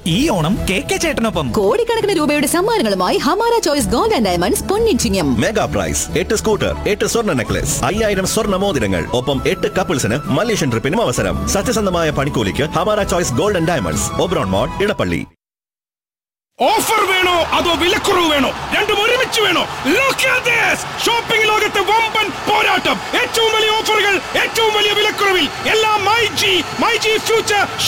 ഈ ഓണം കെ ചേട്ടനൊപ്പം കോടിക്കണക്കിന് രൂപയുടെ സമ്മാനങ്ങളുമായി Hamara choice gold and diamonds പൊന്നിച്ചിങ്ങം. Mega price 8 scooter, 8 സ്വർണ്ണ നെക്ലസ്, 5000 സ്വർണ്ണ മോതിരങ്ങൾ, ഒപ്പം 8 കപ്പിൾസിന് മലേഷ്യൻ ട്രിപ്പിനും അവസരം. സത്യസന്ധമായ പണിക്കൂലിക്ക് Hamara choice gold and diamonds, Oberon mall, Edappally. Offer വേണോ അതോ വിലക്കുറവ് വേണോ? രണ്ടും ഒരുമിച്ച് വേണോ? ഷോപ്പിംഗ് ലോകത്തെ വമ്പൻ പോരാട്ടം. ഏറ്റവും വലിയ ഓഫറുകൾ, ഏറ്റവും വലിയ വിലക്കുറവിൽ. എല്ലാം മൈ ജി ഫ്യൂച്ചർ